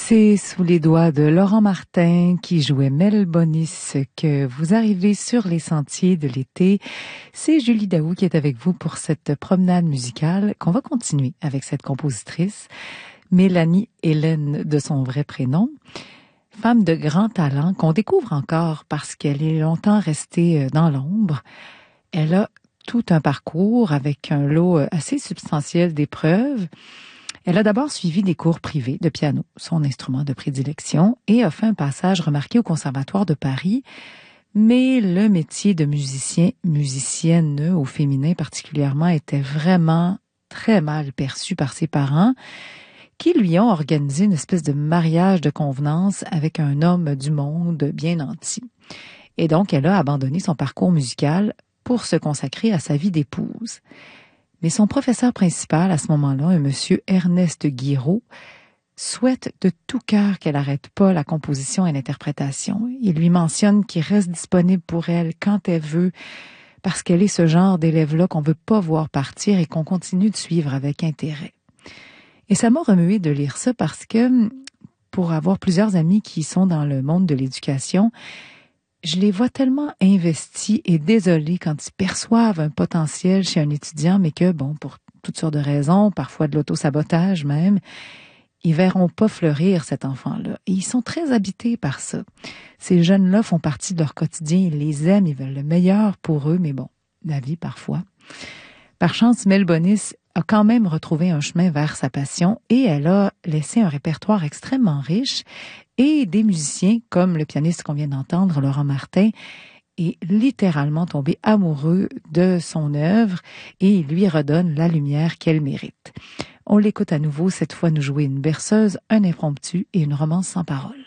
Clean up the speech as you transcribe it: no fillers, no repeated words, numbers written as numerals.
C'est sous les doigts de Laurent Martin qui jouait Mel Bonis que vous arrivez sur les sentiers de l'été. C'est Julie Daou qui est avec vous pour cette promenade musicale qu'on va continuer avec cette compositrice, Mélanie Hélène de son vrai prénom. Femme de grand talent qu'on découvre encore parce qu'elle est longtemps restée dans l'ombre. Elle a tout un parcours avec un lot assez substantiel d'épreuves. Elle a d'abord suivi des cours privés de piano, son instrument de prédilection, et a fait un passage remarqué au Conservatoire de Paris. Mais le métier de musicienne au féminin particulièrement, était vraiment très mal perçu par ses parents, qui lui ont organisé une espèce de mariage de convenance avec un homme du monde bien nanti. Et donc, elle a abandonné son parcours musical pour se consacrer à sa vie d'épouse. Mais son professeur principal à ce moment-là, un monsieur Ernest Guiraud, souhaite de tout cœur qu'elle n'arrête pas la composition et l'interprétation. Il lui mentionne qu'il reste disponible pour elle quand elle veut, parce qu'elle est ce genre d'élève-là qu'on veut pas voir partir et qu'on continue de suivre avec intérêt. Et ça m'a remué de lire ça parce que, pour avoir plusieurs amis qui sont dans le monde de l'éducation, je les vois tellement investis et désolés quand ils perçoivent un potentiel chez un étudiant, mais que, bon, pour toutes sortes de raisons, parfois de l'auto-sabotage même, ils verront pas fleurir cet enfant-là. Et ils sont très habités par ça. Ces jeunes-là font partie de leur quotidien, ils les aiment, ils veulent le meilleur pour eux, mais bon, la vie parfois. Par chance, Mel Bonis a quand même retrouvé un chemin vers sa passion et elle a laissé un répertoire extrêmement riche et des musiciens comme le pianiste qu'on vient d'entendre, Laurent Martin, est littéralement tombé amoureux de son œuvre et il lui redonne la lumière qu'elle mérite. On l'écoute à nouveau, cette fois nous jouer une berceuse, un impromptu et une romance sans parole.